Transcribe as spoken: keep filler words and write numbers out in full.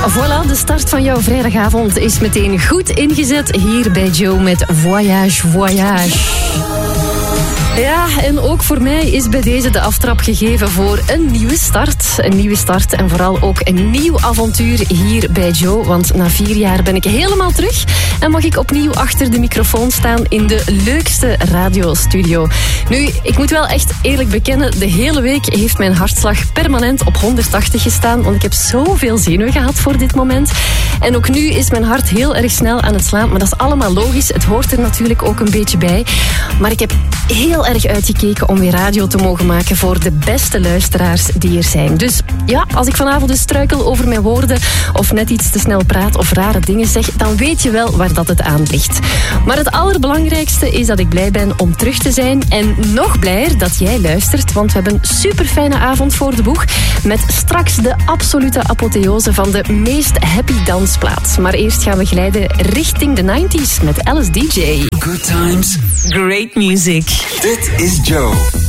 Voilà, de start van jouw vrijdagavond is meteen goed ingezet hier bij Joe met Voyage, Voyage. Ja, en ook voor mij is bij deze de aftrap gegeven voor een nieuwe start. Een nieuwe start en vooral ook een nieuw avontuur hier bij Joe. Want na vier jaar ben ik helemaal terug en mag ik opnieuw achter de microfoon staan in de leukste radiostudio. Nu, ik moet wel echt eerlijk bekennen, de hele week heeft mijn hartslag permanent op honderdtachtig gestaan, want ik heb zoveel zenuwen gehad voor dit moment. En ook nu is mijn hart heel erg snel aan het slaan, maar dat is allemaal logisch. Het hoort er natuurlijk ook een beetje bij. Maar ik heb heel erg uitgekeken om weer radio te mogen maken voor de beste luisteraars die er zijn. Dus ja, als ik vanavond dus struikel over mijn woorden of net iets te snel praat of rare dingen zeg, dan weet je wel waar dat het aan ligt. Maar het allerbelangrijkste is dat ik blij ben om terug te zijn en nog blijer dat jij luistert, want we hebben een super fijne avond voor de boeg met straks de absolute apotheose van de meest happy dansplaats. Maar eerst gaan we glijden richting de negentig met Alice D J. Good times, great music. Dit is Joe.